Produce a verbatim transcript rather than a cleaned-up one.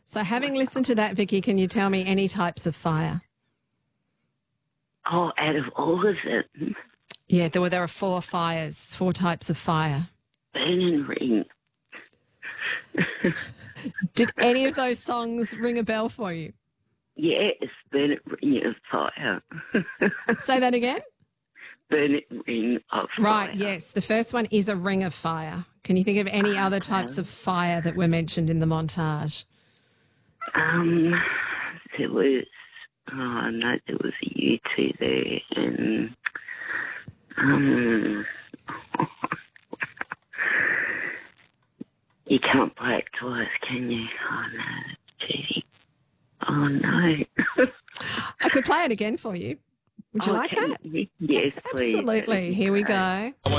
So having listened to that, Vicky, can you tell me any types of fire? Oh, out of all of them, Yeah, there were there are four fires, four types of fire. Burn and Ring. Did any of those songs ring a bell for you? Yes, Burn it, Ring of Fire. Say that again? Burn it, Ring of Fire. Right, yes. The first one is a ring of fire. Can you think of any other types of fire that were mentioned in the montage? Um, there was, oh no, there was a U two there, and um, you can't play it twice, can you? Oh no, that's cheating. Oh no. I could play it again for you. Would you Oh, like can that? you? Yes, please. Absolutely. Here we go.